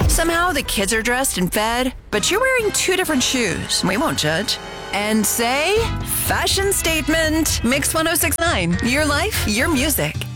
Somehow the kids are dressed and fed, but you're wearing two different shoes. We won't judge. And say, fashion statement. Mix 1069. Your life, your music.